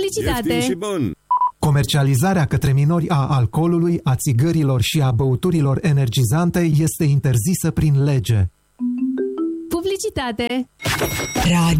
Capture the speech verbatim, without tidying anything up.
Publicitate. Ieftin și bun. Comercializarea către minori a alcoolului, a țigărilor și a băuturilor energizante este interzisă prin lege. Publicitate. Radio